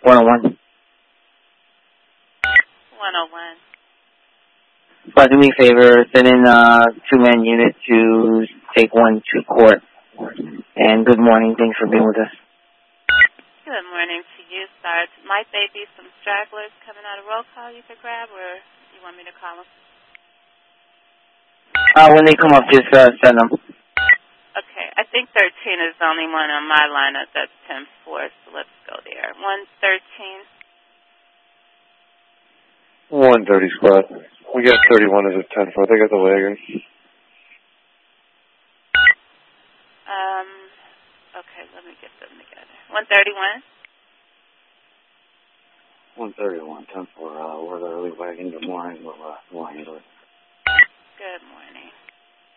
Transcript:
101. 101. Do me a favor, send in a two-man unit to take one to court. And good morning. Thanks for being with us. Good morning to you, Sarge. Might there be some stragglers coming out of roll call you could grab, or you want me to call them? When they come up, just send them. Okay, I think 13 is the only one on my lineup that's 10-4, so let's go there. 113. 130 squad. We got 31 as a 10-4. They got the wagon. Okay, let me get them together. 131. 131, 10-4. We're the early wagon. Good morning. We'll handle it. Good morning.